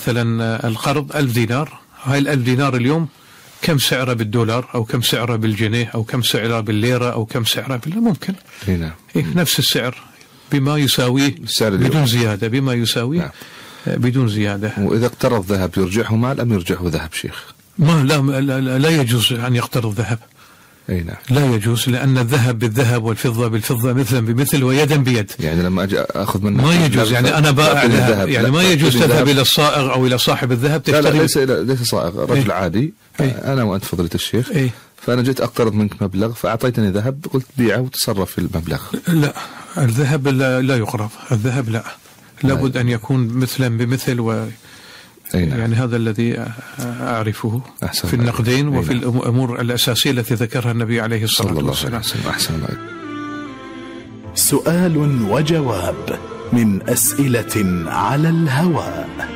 مثلا القرض 1000 دينار، هاي 1000 دينار اليوم كم سعره بالدولار، أو كم سعره بالجنيه، أو كم سعره بالليرة، أو كم سعره ممكن نفس السعر بما يساويه بدون زيادة، بما يساويه بدون زيادة. وإذا اقترض ذهب يرجعه مال أم يرجعه ذهب شيخ؟ لا يجوز أن يقترض ذهب. لا يجوز، لأن الذهب بالذهب والفضة بالفضة مثلا بمثل ويدا بيد. يعني لما أجي أخذ منه ما يجوز، يعني أنا بائع ذهب، يعني ما يجوز تذهب إلى الصائغ أو إلى صاحب الذهب تشتري. لا ليس صائغ، رجل عادي. أنا وأنت فضيلة الشيخ. فأنا جيت أقترض منك مبلغ فأعطيتني ذهب، قلت بيعه وتصرف في المبلغ. لا، الذهب لا يقرض، الذهب لا، لابد أن يكون مثلا بمثل يعني هذا الذي أعرفه في النقدين وفي الأمور الأساسية التي ذكرها النبي عليه الصلاة والسلام. سؤال وجواب من أسئلة على الهواء.